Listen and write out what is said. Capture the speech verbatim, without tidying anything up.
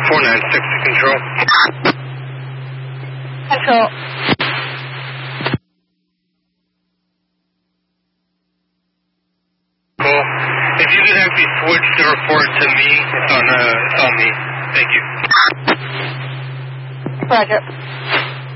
four nine six to control. Control. Cool. If you could actually switch the report to me, it's on, uh, it's on me. Thank you. Roger.